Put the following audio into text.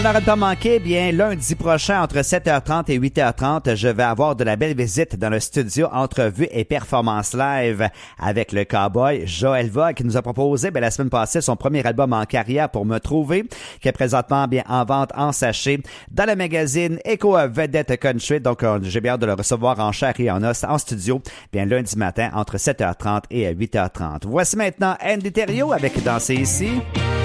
N'arrête pas manquer, bien, lundi prochain, entre 7h30 et 8h30, je vais avoir de la belle visite dans le studio Entrevue et Performance Live avec le cowboy Joël Vogue qui nous a proposé, la semaine passée, son premier album en carrière Pour me trouver, qui est présentement bien en vente en sachet dans le magazine Echo Vedette Country. Donc, j'ai bien hâte de le recevoir en chair et en os en studio, bien, lundi matin, entre 7h30 et 8h30. Voici maintenant Andy Thériault avec Danser ici.